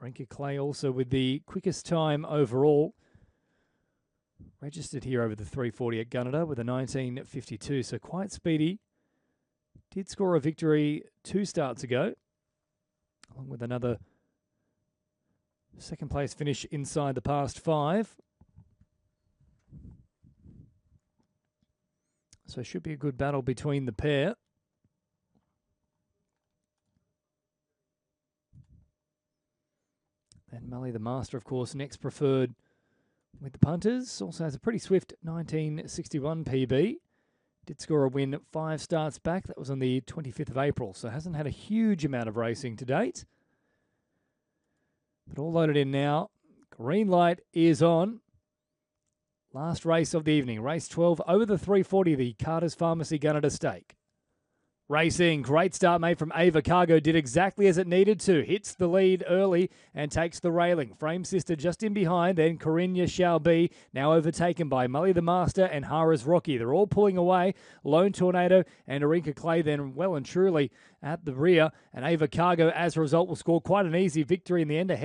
Rinka Clay also with the quickest time overall. Registered here over the 340 at Gunnedah with a 19.52, so quite speedy. Did score a victory 2 starts ago, along with another second place finish inside the past 5. So should be a good battle between the pair. And Mully the Master, of course, next preferred with the punters. Also has a pretty swift 1961 PB. Did score a win 5 starts back. That was on the 25th of April, so hasn't had a huge amount of racing to date. But all loaded in now. Green light is on. Last race of the evening, race 12 over the 340, the Carter's Pharmacy Gunnedah Stake. Racing, great start made from Ava Cargo, did exactly as it needed to. Hits the lead early and takes the railing. Frame Sister just in behind, then Corinna Shall Be, now overtaken by Mully the Master and Hara's Rocky. They're all pulling away. Lone Tornado and Rinka Clay then well and truly at the rear. And Ava Cargo, as a result, will score quite an easy victory in the end ahead.